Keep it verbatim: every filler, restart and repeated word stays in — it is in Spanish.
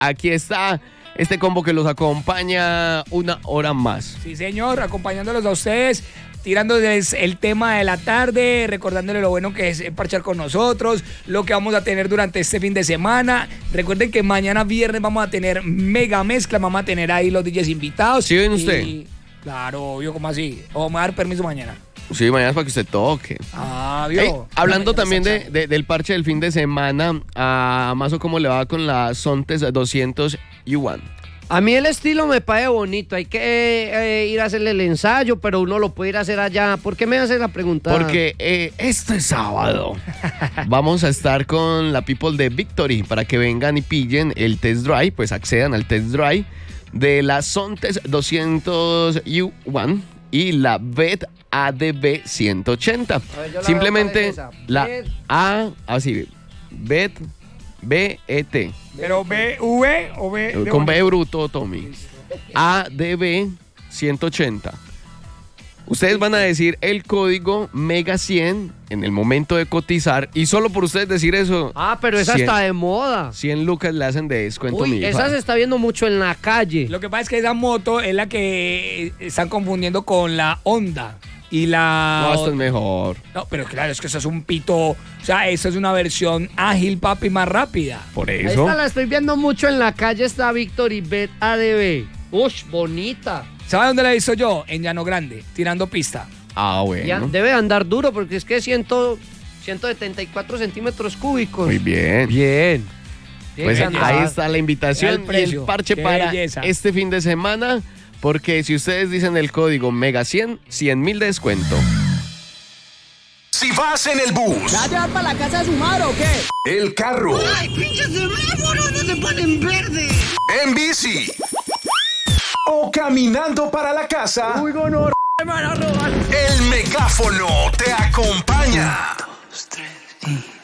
aquí está este combo que los acompaña una hora más. Sí, señor, acompañándolos a ustedes, tirándoles el tema de la tarde, recordándole lo bueno que es parchar con nosotros, lo que vamos a tener durante este fin de semana. Recuerden que mañana viernes vamos a tener mega mezcla, vamos a tener ahí los D Js invitados. ¿Sí ven usted? Y, claro, obvio, ¿cómo así? O me va a dar permiso mañana. Sí, mañana es para que usted toque. Ah, vio. Hey, hablando también de, de, del parche del fin de semana, a Mazo, ¿cómo le va con la Sontes doscientos U uno? A mí el estilo me parece bonito, hay que eh, ir a hacerle el ensayo, pero uno lo puede ir a hacer allá. ¿Por qué me hace la pregunta? Porque eh, este sábado vamos a estar con la people de Victory para que vengan y pillen el test drive, pues accedan al test drive de la Sontes doscientos U uno y la B E T A D B ciento ochenta. Ver, la Simplemente la B E T. A, así, B E T, B E T. Pero B V o B... de Con B bonito. bruto, Tommy. A D B ciento ochenta. Ustedes van a decir el código Mega cien en el momento de cotizar y solo por ustedes decir eso. Ah, pero esa cien está de moda. cien lucas le hacen de descuento. Uy, mi esa hija. se está viendo mucho en la calle. Lo que pasa es que esa moto es la que están confundiendo con la Honda. Y la... No, esto es mejor. No, pero claro, es que eso es un pito... O sea, esa es una versión ágil, papi, más rápida. Por Ahí eso. está, la estoy viendo mucho en la calle, está Victory B E T A D B. Ush, bonita. ¿Sabe dónde la he visto yo? En Llano Grande, tirando pista. Ah, Ya bueno. debe andar duro porque es que ciento setenta y cuatro centímetros cúbicos. Muy bien. Bien. Pues Bien, ahí ya. está la invitación El precio. y el parche Qué para belleza. este fin de semana. Porque si ustedes dicen el código Mega cien, cien mil de descuento. Si vas en el bus, ¿La llevar para la casa de su madre o qué? el carro, ¡Ay, pinches semáforos! ¡No se ponen verde! en bici o caminando para la casa, Uy, no, me van a robar. el megáfono te acompaña. Dos, tres y...